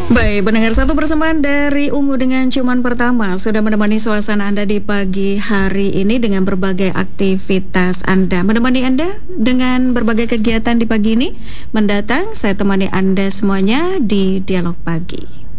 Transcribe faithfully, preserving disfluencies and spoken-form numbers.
Baik, pendengar, satu persembahan dari Ungu dengan Ciuman Pertama sudah menemani suasana Anda di pagi hari ini dengan berbagai aktivitas Anda. Menemani Anda dengan berbagai kegiatan di pagi ini mendatang, saya temani Anda semuanya di Dialog Pagi.